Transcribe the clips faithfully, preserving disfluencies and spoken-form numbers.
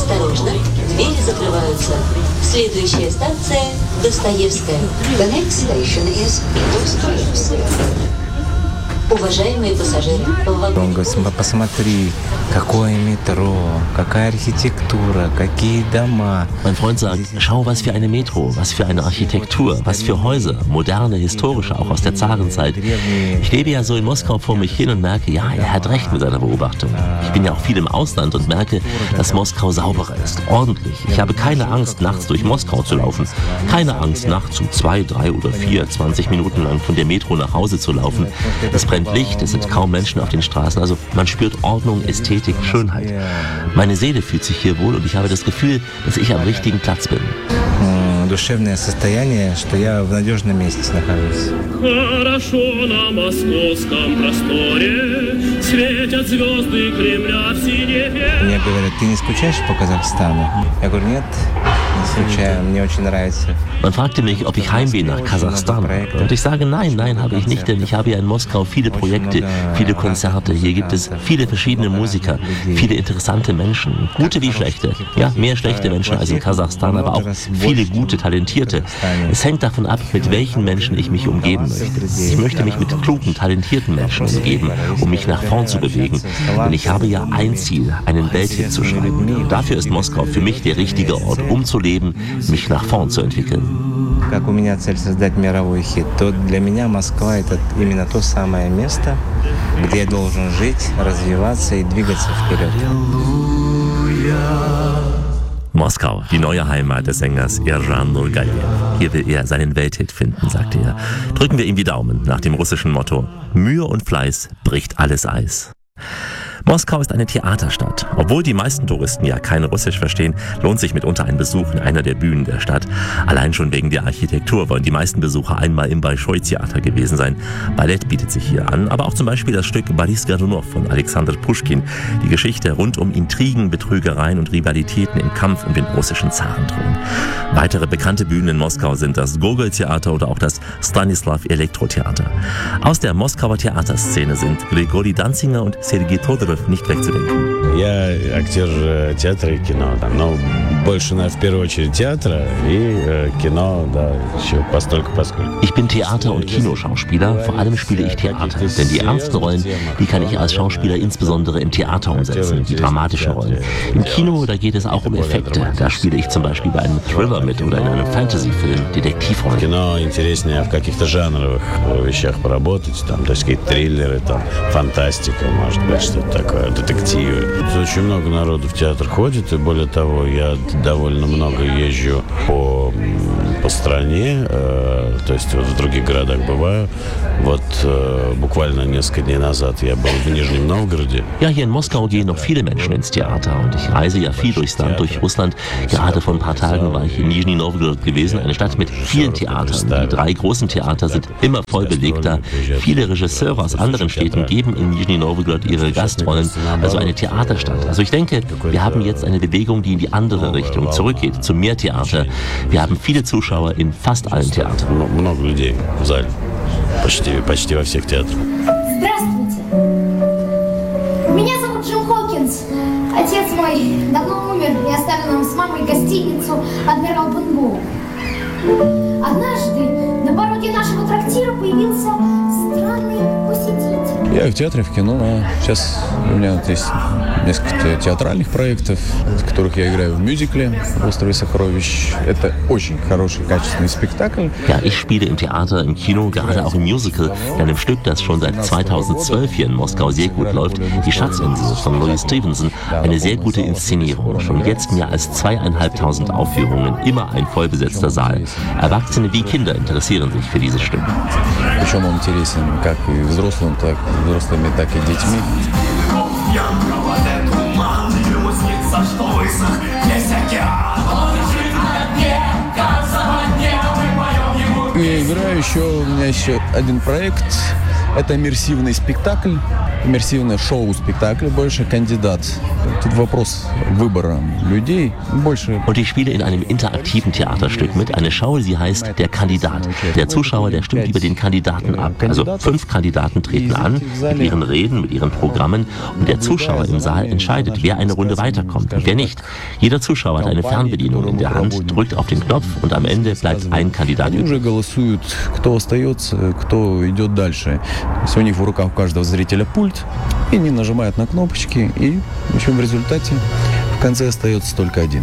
Осторожно, двери закрываются. Следующая станция – Достоевская. The next station is Dostoevsky. Уважаемые пассажиры, в вагоне... Он говорит, посмотри, какое метро, какая архитектура, какие дома. Mein Freund sagt, schau, was für eine Metro, was für eine Architektur, was für Häuser, moderne, historische, auch aus der Zarenzeit. Ich lebe ja so in Moskau vor mich hin und merke, ja, er hat recht mit seiner Beobachtung. Ich bin ja auch viel im Ausland und merke, dass Moskau sauberer ist, ordentlich. Ich habe keine Angst, nachts durch Moskau zu laufen. Keine Angst, nachts um zwei, drei oder vier, zwanzig Minuten lang von der Metro nach Hause zu laufen. Es brennt Licht, es sind kaum Menschen auf den Straßen, also man spürt Ordnung, Ästhetik, Schönheit. Meine Seele fühlt sich hier wohl und ich habe das Gefühl, dass ich am richtigen Platz bin. Душевное состояние, что я в надежном месте нахожусь. Хорошо на московском просторе светят звезды Кремля в синеве. Мне говорят, ты не скучаешь по Казахстану? Я говорю, нет, не скучаю, мне очень нравится. Man fragte mich, ob ich heimgehe nach Kasachstan. Und ich sage, nein, nein, habe ich nicht, denn ich habe ja in Moskau viele Projekte, viele Konzerte. Hier gibt es viele verschiedene Musiker, viele interessante Menschen, gute wie schlechte. Ja, mehr schlechte Menschen als in Kasachstan, aber auch viele gute, talentierte. Es hängt davon ab, mit welchen Menschen ich mich umgeben möchte. Ich möchte mich mit klugen, talentierten Menschen umgeben, um mich nach vorn zu bewegen. Denn ich habe ja ein Ziel, einen Welthit zu schreiben. Dafür ist Moskau für mich der richtige Ort, um zu leben, mich nach vorn zu entwickeln. Как у меня цель создать мировой хит, то для меня Москва – это именно то самое место, где я должен жить, развиваться и двигаться вперед. Moskau, die neue Heimat des Sängers Erjan Nurgaliev. Hier will er seinen Welthit finden, sagte er. Drücken wir ihm die Daumen nach dem russischen Motto: Mühe und Fleiß bricht alles Eis. Moskau ist eine Theaterstadt. Obwohl die meisten Touristen ja kein Russisch verstehen, lohnt sich mitunter ein Besuch in einer der Bühnen der Stadt. Allein schon wegen der Architektur wollen die meisten Besucher einmal im Bolschoi-Theater gewesen sein. Ballett bietet sich hier an, aber auch zum Beispiel das Stück Boris Godunov von Alexander Puschkin. Die Geschichte rund um Intrigen, Betrügereien und Rivalitäten im Kampf um den russischen Zarenthron. Weitere bekannte Bühnen in Moskau sind das Gogol-Theater oder auch das Stanislav-Elektrotheater. Aus der Moskauer Theaterszene sind Grigori Danzinger und Sergei Todorov nicht wegzudenken. Я актер театра и кино, но больше, в первую очередь, театра и кино, да, еще постольку поскольку. Ich bin Theater- und Kinoschauspieler, vor allem spiele ich Theater, denn die ernsten Rollen, die kann ich als Schauspieler insbesondere im Theater umsetzen, die dramatischen Rollen. Im Kino, da geht es auch um Effekte, da spiele ich zum Beispiel bei einem Thriller mit oder in einem Fantasy-Film, Detektivrollen. Кино интереснее в каких-то жанровых вещах поработать, там, так сказать, триллеры, там, фантастика, может быть, что-то такое, детективы. Очень много народу в театр ходит, и более того, я довольно много езжу по, по стране, э, то есть вот в других городах бываю. Вот äh, bukvalno несколько дней назад я был в Нижнем Новгороде. Ja, hier in Moskau gehen noch viele Menschen ins Theater und ich reise ja viel durchs Land, durch Russland. Gerade vor ein paar Tagen war ich in Nizhny Novgorod gewesen, eine Stadt mit vielen Theatern. Die drei großen Theater sind immer voll belegt da. Viele Regisseure aus anderen Städten geben in Nizhny Novgorod ihre Gastrollen, also eine Theaterstadt. Also ich denke, wir haben jetzt eine Bewegung, die in die andere Richtung zurückgeht, zu mehr Theater. Wir haben viele Zuschauer in fast allen Theatern. Много людей в зале. Почти, почти во всех театрах. Здравствуйте. Меня зовут Джим Хокинс. Отец мой давно умер и оставил нам с мамой гостиницу «Адмирал Бенбоу». Однажды на пороге нашего трактира появился странный посетитель. Я и в театре, и в кино. Сейчас у меня вот есть несколько театральных проектов, в которых я играю в мюзикле «В острове Сокровищ». Это очень хороший, качественный спектакль. Ja, ich spiele im Theater, im Kino, gerade auch im Musical, in einem Stück, das schon seit zweitausendzwölf hier in Moskau sehr gut läuft, Die Schatzinsel von Louis Stevenson. Eine sehr gute Inszenierung. Schon jetzt mehr als zweieinhalbtausend Aufführungen, immer ein vollbesetzter Saal. Erwachsene wie Kinder interessieren sich für dieses Stück. Причем он интересен как и взрослым, так взрослыми, так и детьми. Я играю еще, у меня еще один проект Это иммерсивный спектакль, иммерсивное шоу-спектакль, больше кандидат. Тут вопрос выбора людей, больше... Und ich spiele in einem interaktiven Theaterstück mit. Eine Schau, sie heißt Der Kandidat. Der Zuschauer, der stimmt über den Kandidaten ab. Also fünf Kandidaten treten an, mit ihren Reden, mit ihren Programmen. Und der Zuschauer im Saal entscheidet, wer eine Runde weiterkommt und wer nicht. Jeder Zuschauer hat eine Fernbedienung in der Hand, drückt auf den Knopf und am Ende bleibt ein Kandidat übrig. Голосуют, кто остается, кто идет дальше. У них в руках у каждого зрителя пульт, и они нажимают на кнопочки, и в общем в результате в конце остается только один.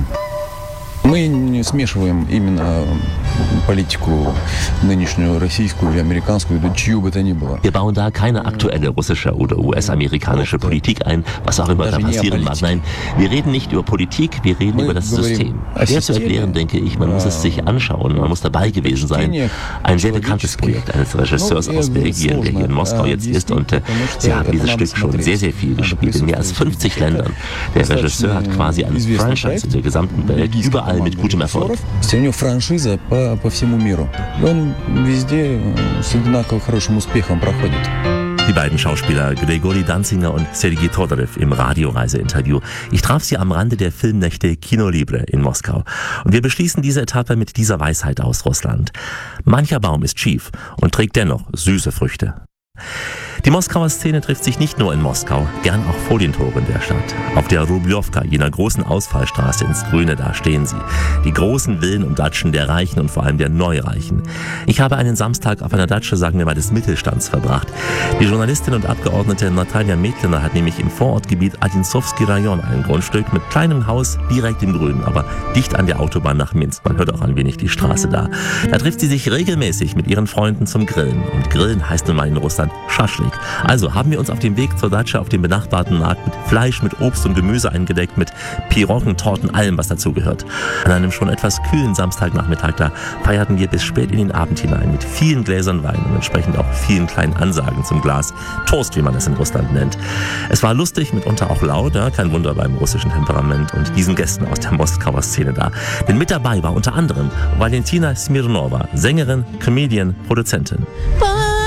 Мы не смешиваем именно политику нынешнюю, российскую или американскую, да чью бы то ни было. Wir bauen da keine aktuelle russische oder U S-amerikanische Politik ein, was auch immer da passieren mag. Nein, wir reden nicht über Politik, wir reden über das System. Schwer zu erklären, denke ich, man muss es sich anschauen, man muss dabei gewesen sein. Ein sehr bekanntes Projekt eines Regisseurs aus Belgien, der hier in Moskau jetzt ist, und äh, sie haben dieses Stück schon sehr, sehr viel gespielt, in mehr als fünfzig Ländern. Der Regisseur hat quasi ein Franchise in der gesamten Welt, überall mit gutem Erfolg. У него франшиза по, по всему миру. Он везде с одинаково хорошим успехом проходит. Die beiden Schauspieler Grigori Danzinger und Sergei Todorev im Radioreise-Interview. Ich traf sie am Rande der Filmnächte Kino Libre in Moskau. Und wir beschließen diese Etappe mit dieser Weisheit aus Russland. Mancher Baum ist schief und trägt dennoch süße Früchte. Die Moskauer Szene trifft sich nicht nur in Moskau, gern auch vor den Toren der Stadt. Auf der Rublewka, jener großen Ausfallstraße ins Grüne, da stehen sie. Die großen Villen und Datschen der Reichen und vor allem der Neureichen. Ich habe einen Samstag auf einer Datsche, sagen wir mal, des Mittelstands verbracht. Die Journalistin und Abgeordnete Natalia Metliner hat nämlich im Vorortgebiet Adinsowski Rajon ein Grundstück mit kleinem Haus direkt im Grünen, aber dicht an der Autobahn nach Minsk. Man hört auch ein wenig die Straße da. Da trifft sie sich regelmäßig mit ihren Freunden zum Grillen. Und Grillen heißt nun mal in Russland Schaschlik. Also haben wir uns auf dem Weg zur Datsche auf dem benachbarten Markt mit Fleisch, mit Obst und Gemüse eingedeckt, mit Piroggen, Torten, allem, was dazugehört. An einem schon etwas kühlen Samstagnachmittag, da feierten wir bis spät in den Abend hinein mit vielen Gläsern Wein und entsprechend auch vielen kleinen Ansagen zum Glas. Toast, wie man es in Russland nennt. Es war lustig, mitunter auch laut, ja, kein Wunder beim russischen Temperament und diesen Gästen aus der Moskauer Szene da. Denn mit dabei war unter anderem Valentina Smirnova, Sängerin, Comedian, Produzentin.